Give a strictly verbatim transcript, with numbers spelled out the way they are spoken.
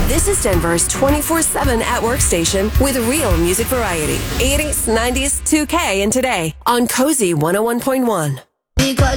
This is Denver's twenty-four seven at-work station with real music variety. eighties, nineties, two K, and today on Cozy one oh one point one. Because